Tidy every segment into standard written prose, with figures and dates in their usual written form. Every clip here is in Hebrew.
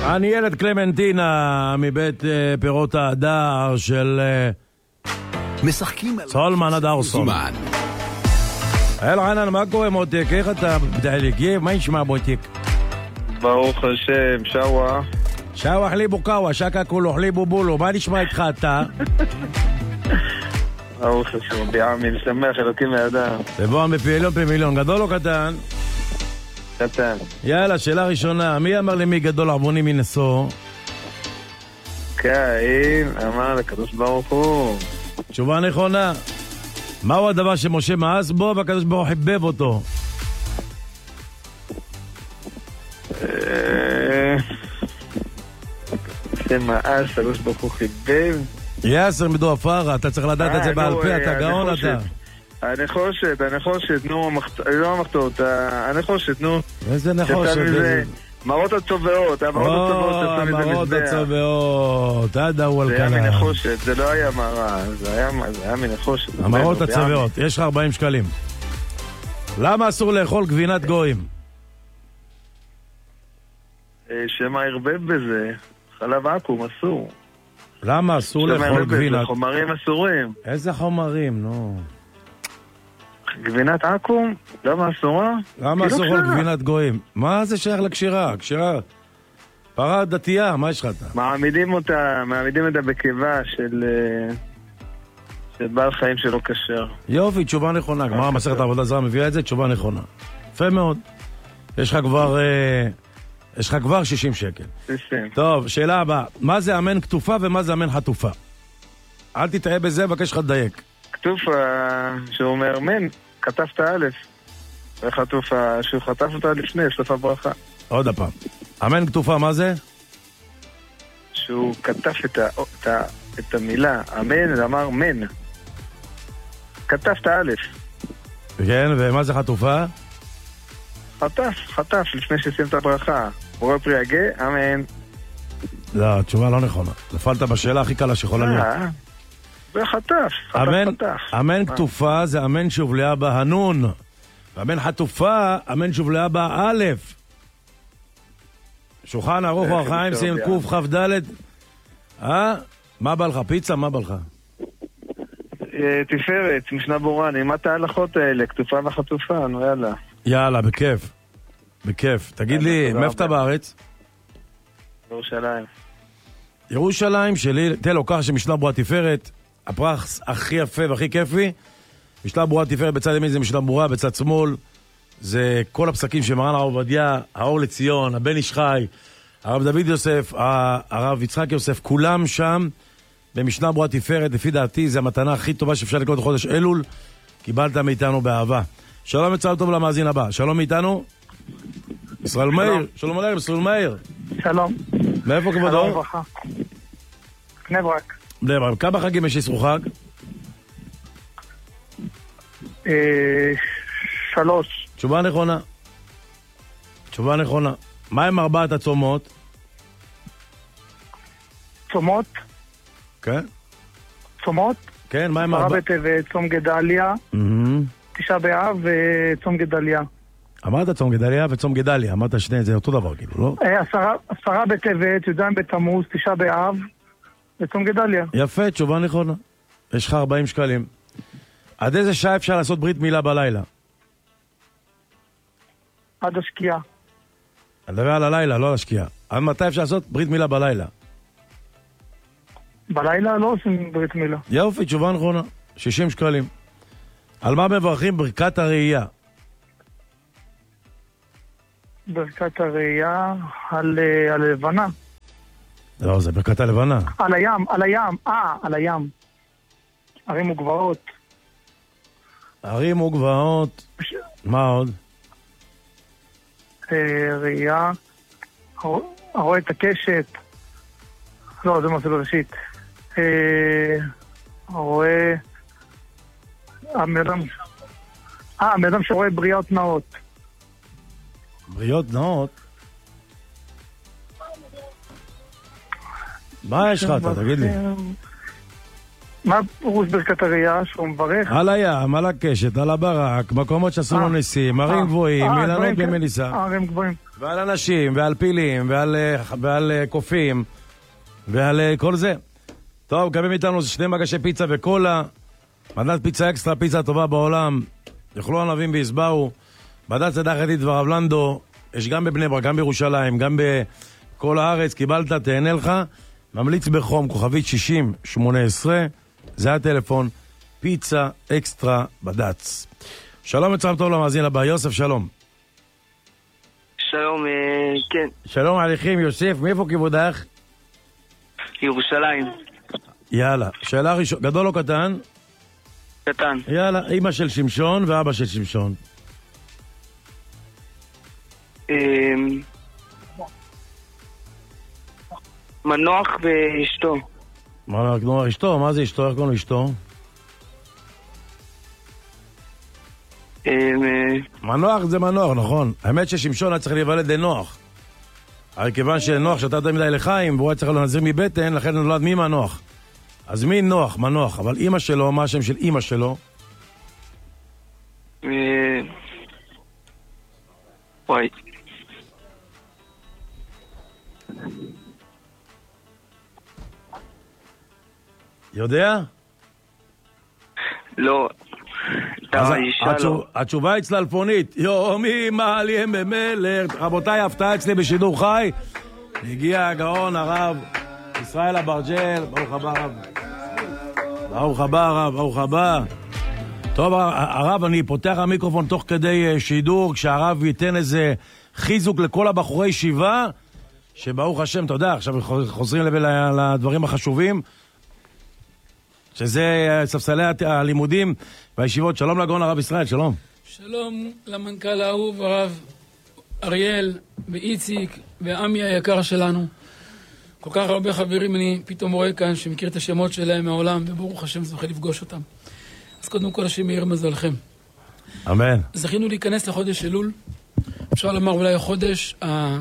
אני ילד קלמנטינה מבית פירות ההדר של משחקים סולמן הדרסון. אלענן, מה קורה מותק? איך אתה בדעליק? מה נשמע מותק? ברוך השם, שוואח. שוואח ליבו קאווה, שקה כולו חליבו בולו. מה נשמע איתך אתה? ברוך השם, ביעמין, שמח, אלוקים לידם. תבוא מפיליון פמיליון, גדול או קטן? קטן. יאללה, שאלה ראשונה, מי אמר למי גדול ערבוני מנשוא? קין, אמר לקדוש ברוך הוא. תשובה נכונה. מהו הדבר שמשה מאס בו והקדוש ברוך הוא חיבב אותו? שמאס, הקדוש ברוך הוא חיבב. יאסר מדו הפרה, אתה צריך לדעת את זה בעל פה, אתה גאון אתה. הנחושת, נו, לא המחתות, הנחושת, נו. איזה נחושת? מראות הצובעות, המראות הצובעות, עד אוול קנה. זה היה מנחושת, זה לא היה מראה, זה היה מנחושת. המראות הצובעות, יש לך 40 שקלים. למה אסור לאכול גבינת גויים? שמה הרבב בזה, חלב עקום אסור. למה אסור לאכול גבינת? זה חומרים אסורים. איזה חומרים, נו? גבינת עקום? למה אסורה? למה אסור לאכול גבינת גויים? מה זה שייך לקשירה? קשירה פרה דתייה, מה יש לך אתה? מעמידים אותה בקיבה של בעל חיים שלא כשר. יופי, תשובה נכונה. גמרא מסכת העבודה זרה מביאה את זה, תשובה נכונה. יפה מאוד. יש לך כבר 60 שקל. טוב, שאלה הבאה. מה זה אמן כתופה ומה זה אמן חטופה? אל תטעה בזה, בקש לך לדייק. כתופה, שהוא אומר מן, כתבת א', וחטופה, שהוא חטף אותה לפני, סוף הברכה. עוד הפעם. אמן כתופה, מה זה? שהוא כתף את המילה, אמן, אמר מן. כתבת א'. כן, ומה זה חטופה? חטף, לפני שסיים את הברכה. בורא פרי הגה, אמן. לא, התשובה לא נכונה. נפלת בשאלה הכי קלה שיכולה להיות. זה חטף. אמן כתופה זה אמן שהובלעה בה הנון. ואמן חטופה, אמן שהובלעה בה א'. שולחן ערוך אור החיים, שים קוף כ"ד. מה בא לך? פיצה? מה בא לך? תפארת, משנה ברורה, נעימת ההלכות האלה, כתופה וחטופה, נו יאללה. יאללה, בכיף. בכיף. תגיד לי, מאיפה אתה בארץ? ירושלים. ירושלים שלי, תן לו ככה שמשנה ברורה תפארת, הפרח הכי יפה והכי כיפי, משנה ברורה תפארת בצד ימין זה משנה ברורה, בצד שמאל זה כל הפסקים שמרן הרב עובדיה, האור לציון, הבן איש חי, הרב דוד יוסף, הרב יצחק יוסף, כולם שם במשנה ברורה תפארת. לפי דעתי זה המתנה הכי טובה שאפשר לקרוא לחודש אלול, קיבלת מאיתנו באהבה. שלום וצהל טוב למאזין הבא. שלום מאיתנו ישראל מאיר. שלום עליכם, ישראל מאיר. שלום. מאיפה כבודו? שלום וברכה. בני ברק. בני ברק. כמה חגים יש איסרו חג? 3. תשובה נכונה. תשובה נכונה. מה עם 4 הצומות? צומות? כן. צומות? כן, מה עם 4 בטבת, צום גדליה, 9 באב וצום גדליה. אמרת צום גדליה וצום גדליה, אמרת שני, זה אותו דבר כאילו, לא? 10 בטבת, י"ז בתמוז, 9 באב וצום גדליה. יפה, תשובה נכונה. יש לך 40 שקלים. עד איזה שעה אפשר לעשות ברית מילה בלילה? עד השקיעה. אני מדבר על הלילה, לא על השקיעה. עד מתי אפשר לעשות ברית מילה בלילה? בלילה לא עושים ברית מילה. יופי, תשובה נכונה. 60 שקלים. על מה מברכים ברכת הראייה? ברכת הראייה על הלבנה. לא, זה ברכת הלבנה. על הים. ערים וגבעות. ערים וגבעות. מה עוד? ראייה. הרואה את הקשת. לא, זה מה זה בראשית. רואה... המאדם שרואה בריאות נאות. בריאות נאות? מה יש לך אתה? תגיד לי. מה פירוש ברכת הראייה שהוא מברך? על הים, על הקשת, על הברק, מקומות שעשו לו ניסים, ערים גבוהים, אילנות במליסה. ערים גבוהים. ועל אנשים, ועל פילים, ועל קופים, ועל כל זה. טוב, קמים איתנו 2 מגשי פיצה וקולה, מדד פיצה אקסטרה, פיצה טובה בעולם, יאכלו ענבים ויסבעו, מדד צדק חטית ורב לנדו, יש גם בבני ברק, גם בירושלים, גם בכל הארץ, קיבלת, תהנה לך, ממליץ בחום, כוכבית 6018, זה הטלפון, פיצה אקסטרה בד"ץ. שלום וצהריים טוב למאזין הבא, יוסף, שלום. שלום, כן. שלום עליכם, יוסף, מאיפה כיבודך? ירושלים. יאללה, שאלה ראשונה, גדול או קטן? קטן. יאללה, אמא של שמשון ואבא של שמשון. מנוח ואשתו. מנוח אשתו? מה זה אשתו? איך קוראים לאשתו? מנוח זה מנוח, נכון. האמת ששמשון היה צריך להיוולד לנוח. הרי כיוון שנוח שתה יותר מדי לחיים והוא היה צריך להנזיר מבטן, לכן נולד מי מנוח. אז מי נוח? מנוח. אבל אמא שלו, מה השם של אמא שלו? וואי. יודע? לא. אז התשובה היא צללפונית. יום אמא לי הם במלך. רבותיי, הפתעה אצלי בשידור חי. הגיע הגאון הרב ישראל אברג'ל. ברוך הבא רב. ברוך הבא רב, ברוך הבא. טוב הרב, אני פותח המיקרופון תוך כדי שידור, כשהרב ייתן איזה חיזוק לכל הבחורי ישיבה, שברוך השם, אתה יודע, עכשיו חוזרים לדברים החשובים, שזה ספסלי הלימודים והישיבות. שלום לגאון הרב ישראל, שלום. שלום למנכ"ל האהוב הרב אריאל ואיציק ועמי היקר שלנו. כל כך הרבה חברים אני פתאום רואה כאן שמכיר את השמות שלהם מהעולם, וברוך השם זוכה לפגוש אותם. אז קודם כל השם יאיר מזלכם. אמן. זכינו להיכנס לחודש אלול, אפשר לומר אולי החודש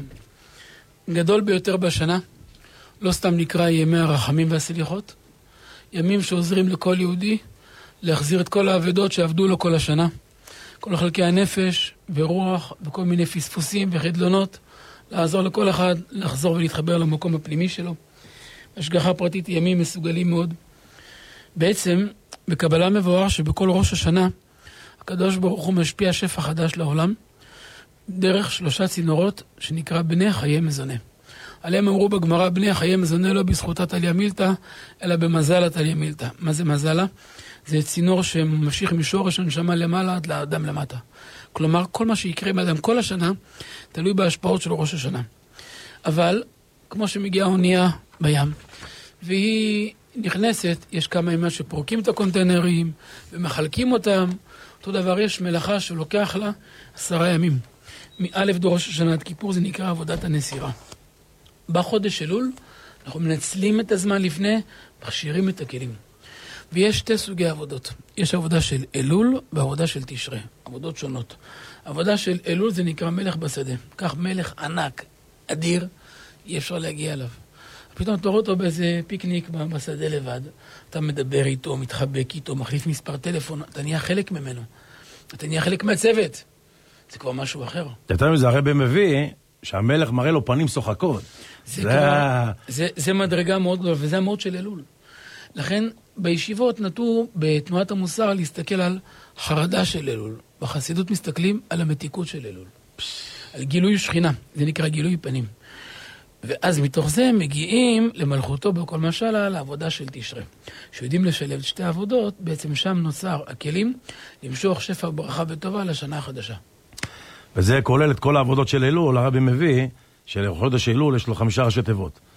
הגדול ביותר בשנה, לא סתם נקרא ימי הרחמים והסליחות, ימים שעוזרים לכל יהודי להחזיר את כל העבודות שעבדו לו כל השנה, כל חלקי הנפש ורוח וכל מיני פספוסים וחדלונות, לעזור לכל אחד לחזור ולהתחבר למקום הפנימי שלו. השגחה פרטית ימים מסוגלים מאוד. בעצם בקבלה מבואר שבכל ראש השנה הקדוש ברוך הוא משפיע שפע חדש לעולם דרך 3 צינורות שנקרא בני חיי מזונה. עליהם אמרו בגמרא, בני חיי מזונה לא בזכותה תליה מילתא אלא במזלה תליה מילתא. מה זה מזלה? זה צינור שממשיך משורש הנשמה למעלה עד לאדם למטה. כלומר, כל מה שיקרה עם האדם כל השנה תלוי בהשפעות של ראש השנה. אבל כמו שמגיעה אונייה בים והיא נכנסת, יש כמה ימים שפורקים את הקונטיינרים ומחלקים אותם. אותו דבר יש מלאכה שלוקח לה 10 ימים. מאלף דורש השנה עד כיפור, זה נקרא עבודת הנסירה. בחודש אלול אנחנו מנצלים את הזמן לפני, מכשירים את הכלים. ויש 2 סוגי עבודות. יש עבודה של אלול ועבודה של תשרי. עבודות שונות. עבודה של אלול זה נקרא מלך בשדה. כך מלך ענק, אדיר, אי אפשר להגיע אליו. פתאום אתה רואה אותו באיזה פיקניק בשדה לבד. אתה מדבר איתו, מתחבק איתו, מחליף מספר טלפון. אתה נהיה חלק ממנו. אתה נהיה חלק מהצוות. זה כבר משהו אחר. יותר מזה, הרבי מביא שהמלך מראה לו פנים שוחקות. זה מדרגה מאוד גדולה, וזה המהות של אלול. לכן בישיבות נטו בתנועת המוסר להסתכל על חרדה של אלול. בחסידות מסתכלים על המתיקות של אלול. על גילוי שכינה, זה נקרא גילוי פנים. ואז מתוך זה מגיעים למלכותו בכל משלה לעבודה של תשרי. שיודעים לשלב את 2 עבודות, בעצם שם נוצר הכלים למשוך שפע ברכה וטובה לשנה החדשה. וזה כולל את כל העבודות של אלול. הרבי מביא שלחודש אלול יש לו 5 ראשי תיבות.